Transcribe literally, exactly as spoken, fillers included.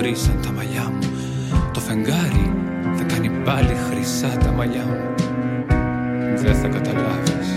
βρίσαν τα μαλλιά μου. Το φεγγάρι θα κάνει πάλι χρυσά τα μαλλιά μου. Δεν θα καταλάβεις.